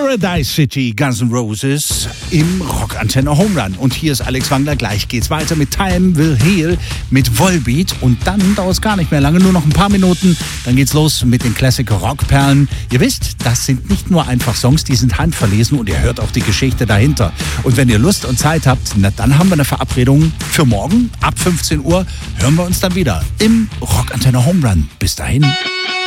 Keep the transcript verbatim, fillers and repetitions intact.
Paradise City, Guns N' Roses im Rockantenne Home Run. Und hier ist Alex Wangler. Gleich geht's weiter mit Time Will Heal, mit Volbeat. Und dann dauert es gar nicht mehr lange, nur noch ein paar Minuten. Dann geht's los mit den Classic Rockperlen. Ihr wisst, das sind nicht nur einfach Songs, die sind handverlesen und ihr hört auch die Geschichte dahinter. Und wenn ihr Lust und Zeit habt, na, dann haben wir eine Verabredung für morgen. Ab fünfzehn Uhr hören wir uns dann wieder im Rockantenne Home Run. Bis dahin.